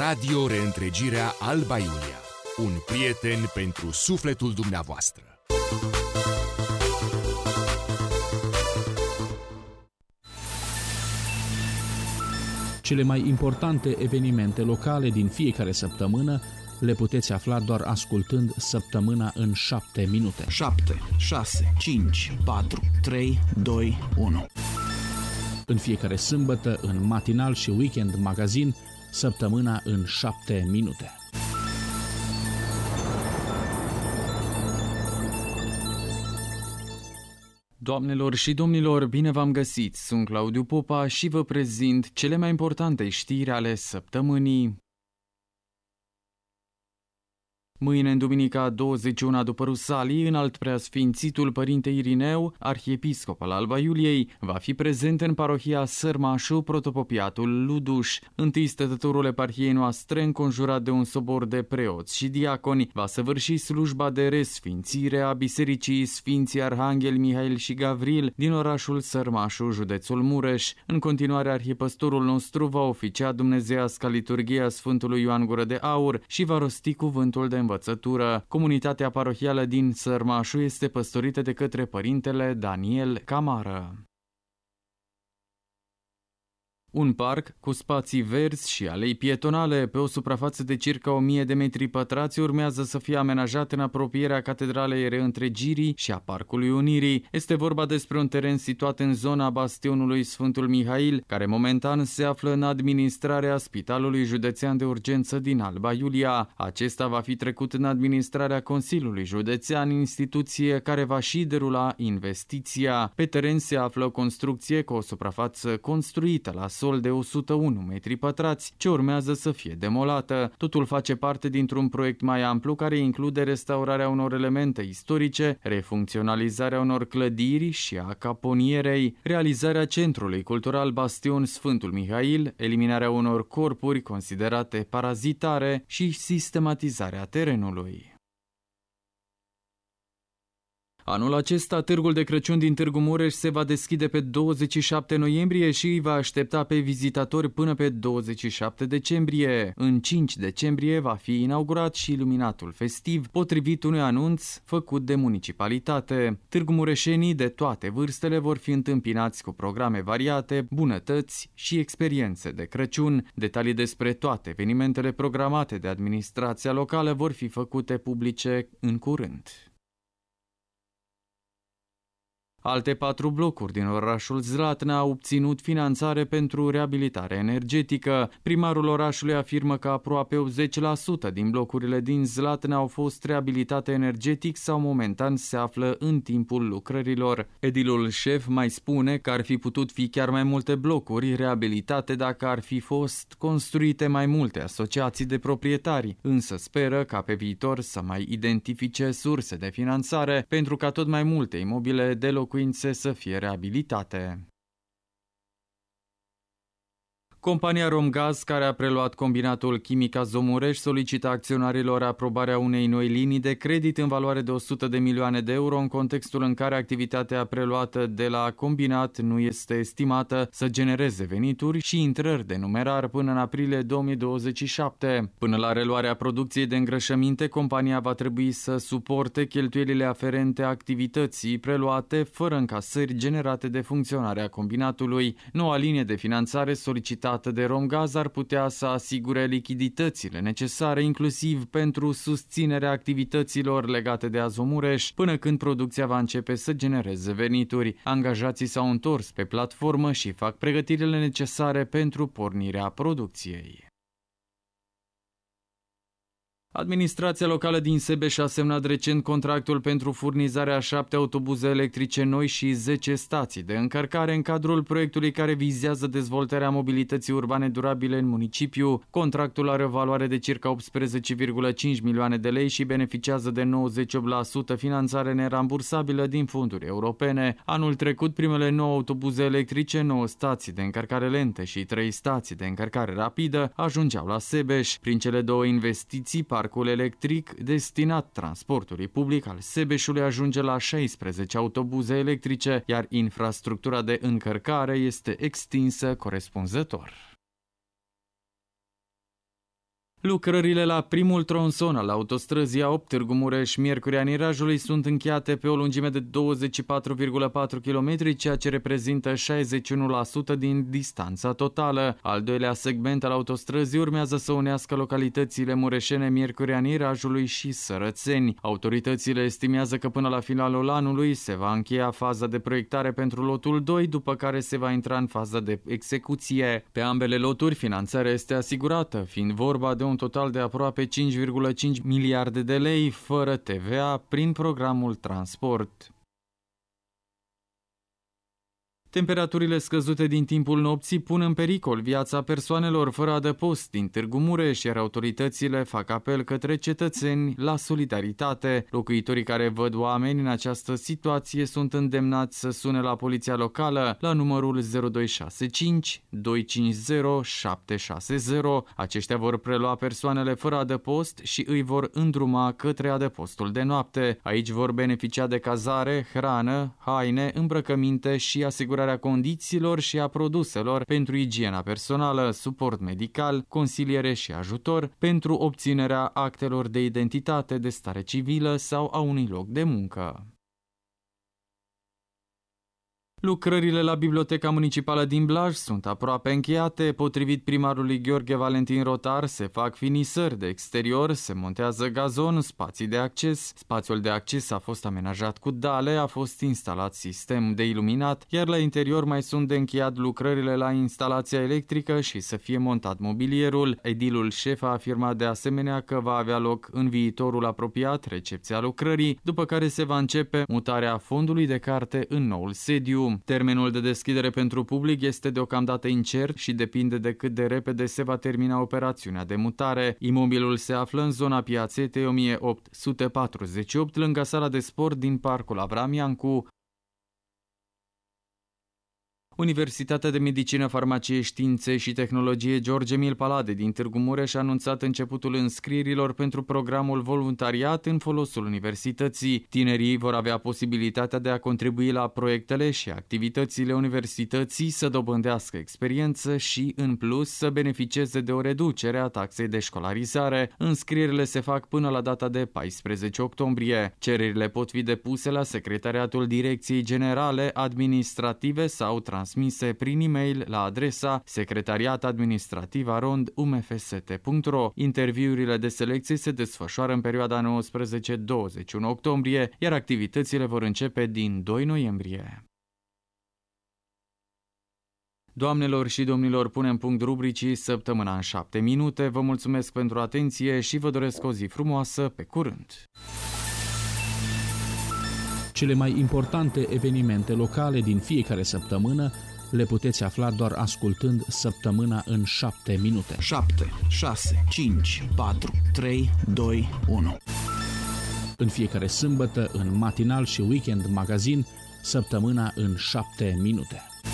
Radio Reîntregirea Alba Iulia. Un prieten pentru sufletul dumneavoastră. Cele mai importante evenimente locale din fiecare săptămână le puteți afla doar ascultând Săptămâna în 7 minute. 7, 6, 5, 4, 3, 2, 1. În fiecare sâmbătă, în matinal și weekend magazin, Săptămâna în 7 minute. Doamnelor și domnilor, bine v-am găsit! Sunt Claudiu Popa și vă prezint cele mai importante știri ale săptămânii. Mâine, în duminica 21 după Rusalii, înalt preasfințitul Părinte Irineu, arhiepiscop al Alba Iuliei, va fi prezent în parohia Sărmașu, protopopiatul Luduș. Întâi stătătorul eparhiei noastre, înconjurat de un sobor de preoți și diaconi, va săvârși slujba de resfințire a Bisericii Sfinții Arhanghel Mihail și Gavril din orașul Sărmașu, județul Mureș. În continuare, arhipăstorul nostru va oficia dumnezeiasca liturghia Sfântului Ioan Gură de Aur și va rosti cuvântul de învățătură. Comunitatea parohială din Sărmașu este păstorită de către părintele Daniel Camară. Un parc cu spații verzi și alei pietonale pe o suprafață de circa 1000 de metri pătrați urmează să fie amenajat în apropierea Catedralei Reîntregirii și a Parcului Unirii. Este vorba despre un teren situat în zona bastionului Sfântul Mihail, care momentan se află în administrarea Spitalului Județean de Urgență din Alba Iulia. Acesta va fi trecut în administrarea Consiliului Județean, instituție care va și derula investiția. Pe teren se află o construcție cu o suprafață construită la sol de 101 metri pătrați, ce urmează să fie demolată. Totul face parte dintr-un proiect mai amplu care include restaurarea unor elemente istorice, refuncționalizarea unor clădiri și a caponierei, realizarea Centrului Cultural Bastion Sfântul Mihail, eliminarea unor corpuri considerate parazitare și sistematizarea terenului. Anul acesta, Târgul de Crăciun din Târgu Mureș se va deschide pe 27 noiembrie și îi va aștepta pe vizitatori până pe 27 decembrie. În 5 decembrie va fi inaugurat și iluminatul festiv, potrivit unui anunț făcut de municipalitate. Târgu Mureșenii de toate vârstele vor fi întâmpinați cu programe variate, bunătăți și experiențe de Crăciun. Detalii despre toate evenimentele programate de administrația locală vor fi făcute publice în curând. Alte 4 blocuri din orașul Zlatna au obținut finanțare pentru reabilitare energetică. Primarul orașului afirmă că aproape 80% din blocurile din Zlatna au fost reabilitate energetic sau momentan se află în timpul lucrărilor. Edilul șef mai spune că ar fi putut fi chiar mai multe blocuri reabilitate dacă ar fi fost construite mai multe asociații de proprietari, însă speră ca pe viitor să mai identifice surse de finanțare pentru ca tot mai multe imobile de locuințe să fie reabilitate. Compania Romgaz, care a preluat combinatul chimic Azomureș, solicită acționarilor aprobarea unei noi linii de credit în valoare de 100 de milioane de euro, în contextul în care activitatea preluată de la combinat nu este estimată să genereze venituri și intrări de numerar până în aprilie 2027. Până la reluarea producției de îngrășăminte, compania va trebui să suporte cheltuielile aferente activității preluate, fără încasări generate de funcționarea combinatului. Noua linie de finanțare solicitată de Romgaz ar putea să asigure lichiditățile necesare, inclusiv pentru susținerea activităților legate de Azomureș, până când producția va începe să genereze venituri. Angajații s-au întors pe platformă și fac pregătirile necesare pentru pornirea producției. Administrația locală din Sebeș a semnat recent contractul pentru furnizarea 7 autobuze electrice noi și 10 stații de încărcare în cadrul proiectului care vizează dezvoltarea mobilității urbane durabile în municipiu. Contractul are o valoare de circa 18,5 milioane de lei și beneficiază de 98% finanțare nerambursabilă din fonduri europene. Anul trecut, primele 9 autobuze electrice, 9 stații de încărcare lentă și 3 stații de încărcare rapidă ajungeau la Sebeș. Prin cele două investiții, parcul electric destinat transportului public al Sebeșului ajunge la 16 autobuze electrice, iar infrastructura de încărcare este extinsă corespunzător. Lucrările la primul tronson al autostrăzii A8 Târgu Mureș Miercurea Nirajului sunt încheiate pe o lungime de 24,4 km, ceea ce reprezintă 61% din distanța totală. Al doilea segment al autostrăzii urmează să unească localitățile mureșene Miercurea Nirajului și Sărățeni. Autoritățile estimează că până la finalul anului se va încheia faza de proiectare pentru lotul 2, după care se va intra în faza de execuție. Pe ambele loturi, finanțarea este asigurată, fiind vorba de un total de aproape 5,5 miliarde de lei, fără TVA, prin programul Transport. Temperaturile scăzute din timpul nopții pun în pericol viața persoanelor fără adăpost din Târgu Mureș, iar autoritățile fac apel către cetățeni la solidaritate. Locuitorii care văd oameni în această situație sunt îndemnați să sune la poliția locală la numărul 0265 250 760. Aceștia vor prelua persoanele fără adăpost și îi vor îndruma către adăpostul de noapte. Aici vor beneficia de cazare, hrană, haine, îmbrăcăminte și asigurarea condițiilor și a produselor pentru igiena personală, suport medical, consiliere și ajutor pentru obținerea actelor de identitate, de stare civilă sau a unui loc de muncă. Lucrările la Biblioteca Municipală din Blaj sunt aproape încheiate. Potrivit primarului Gheorghe Valentin Rotar, se fac finisări de exterior, se montează gazon, spații de acces. Spațiul de acces a fost amenajat cu dale, a fost instalat sistem de iluminat, iar la interior mai sunt de încheiat lucrările la instalația electrică și să fie montat mobilierul. Edilul șef a afirmat de asemenea că va avea loc în viitorul apropiat recepția lucrării, după care se va începe mutarea fondului de carte în noul sediu. Termenul de deschidere pentru public este deocamdată incert și depinde de cât de repede se va termina operațiunea de mutare. Imobilul se află în zona Piațetei 1848, lângă sala de sport din Parcul Avram Iancu. Universitatea de Medicină, Farmacie, Științe și Tehnologie George Emil Palade din Târgu Mureș a anunțat începutul înscrierilor pentru programul voluntariat în folosul universității. Tinerii vor avea posibilitatea de a contribui la proiectele și activitățile universității, să dobândească experiență și, în plus, să beneficieze de o reducere a taxei de școlarizare. Înscrierile se fac până la data de 14 octombrie. Cererile pot fi depuse la Secretariatul Direcției Generale Administrative sau transmise prin e-mail la adresa secretariatadministrativ@umfst.ro. Interviurile de selecție se desfășoară în perioada 19-21 octombrie, iar activitățile vor începe din 2 noiembrie. Doamnelor și domnilor, punem punct rubricii Săptămâna în 7 minute. Vă mulțumesc pentru atenție și vă doresc o zi frumoasă. Pe curând! Cele mai importante evenimente locale din fiecare săptămână le puteți afla doar ascultând Săptămâna în 7 minute. 7, 6, 5, 4, 3, 2, 1. În fiecare sâmbătă, în matinal și weekend magazin, Săptămâna în 7 minute.